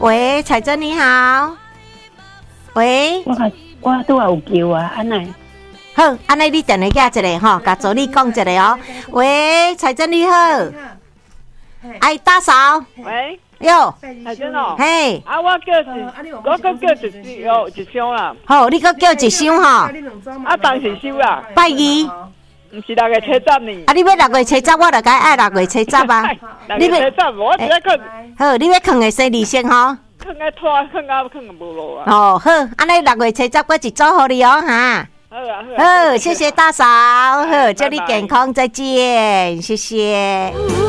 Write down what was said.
喂，彩珍你好。喂， 我都有叫啊，安奈。 好，安尼你电话架一下吼，甲助理讲一下哦。喂，彩珍你好。哎，大嫂。 喂。 哟， 彩珍哦。 嘿。 啊，我叫一箱啦。 好，你搁叫一箱吼。 啊，当时收啦。 拜二。 唔是6月初10呢。 啊，你要6月初10，我就该爱6月初10啊。 6月初10，我只要放。 好，你要放个生理先吼。 放个拖，放个无路啊。 哦，好，安尼6月初10，我一早互你哦哈。 好啊，好。 好，谢谢大嫂，好，祝你健康，再见，谢谢。